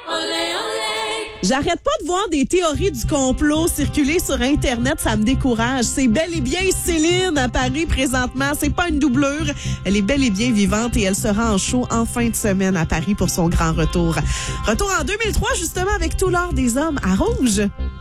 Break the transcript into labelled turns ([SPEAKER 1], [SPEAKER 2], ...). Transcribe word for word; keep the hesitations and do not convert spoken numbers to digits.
[SPEAKER 1] J'arrête pas de voir des théories du complot circuler sur Internet, ça me décourage. C'est bel et bien Céline à Paris présentement, c'est pas une doublure. Elle est bel et bien vivante et elle sera en show en fin de semaine à Paris pour son grand retour. Retour en deux mille trois justement avec Tout l'or des hommes à Rouge.